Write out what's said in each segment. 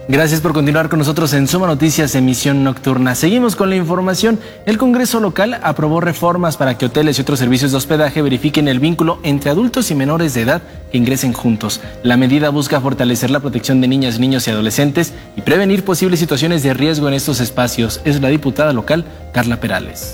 Gracias por continuar con nosotros en Suma Noticias, emisión nocturna. Seguimos con la información. El Congreso local aprobó reformas para que hoteles y otros servicios de hospedaje verifiquen el vínculo entre adultos y menores de edad que ingresen juntos. La medida busca fortalecer la protección de niñas, niños y adolescentes y prevenir posibles situaciones de riesgo en estos espacios. Es la diputada local, Carla Perales.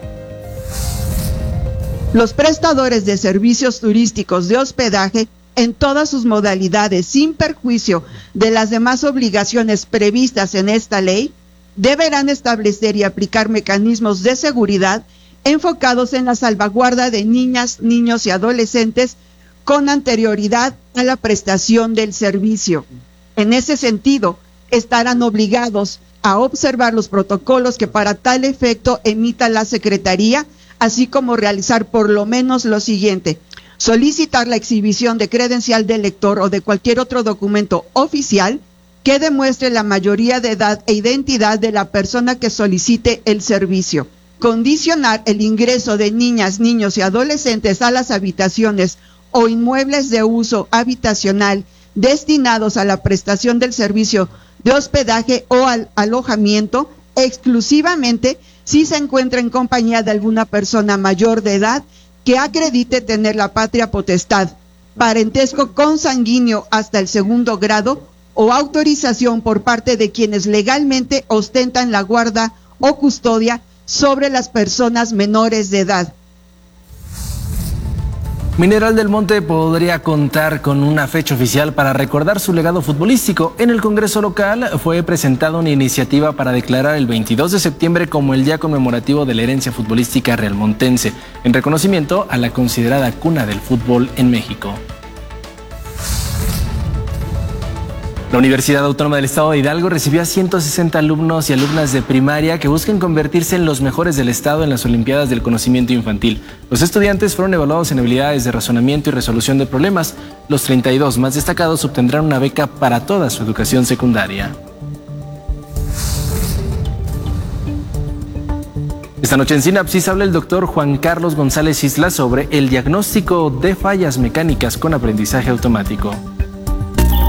Los prestadores de servicios turísticos de hospedaje en todas sus modalidades, sin perjuicio de las demás obligaciones previstas en esta ley, deberán establecer y aplicar mecanismos de seguridad enfocados en la salvaguarda de niñas, niños y adolescentes con anterioridad a la prestación del servicio. En ese sentido, estarán obligados a observar los protocolos que para tal efecto emita la Secretaría, así como realizar por lo menos lo siguiente: solicitar la exhibición de credencial de lector o de cualquier otro documento oficial que demuestre la mayoría de edad e identidad de la persona que solicite el servicio. Condicionar el ingreso de niñas, niños y adolescentes a las habitaciones o inmuebles de uso habitacional destinados a la prestación del servicio de hospedaje o al alojamiento exclusivamente si se encuentra en compañía de alguna persona mayor de edad que acredite tener la patria potestad, parentesco consanguíneo hasta el segundo grado o autorización por parte de quienes legalmente ostentan la guarda o custodia sobre las personas menores de edad. Mineral del Monte podría contar con una fecha oficial para recordar su legado futbolístico. En el Congreso local fue presentada una iniciativa para declarar el 22 de septiembre como el día conmemorativo de la herencia futbolística realmontense, en reconocimiento a la considerada cuna del fútbol en México. La Universidad Autónoma del Estado de Hidalgo recibió a 160 alumnos y alumnas de primaria que buscan convertirse en los mejores del Estado en las Olimpiadas del Conocimiento Infantil. Los estudiantes fueron evaluados en habilidades de razonamiento y resolución de problemas. Los 32 más destacados obtendrán una beca para toda su educación secundaria. Esta noche en Sinapsis habla el doctor Juan Carlos González Isla sobre el diagnóstico de fallas mecánicas con aprendizaje automático.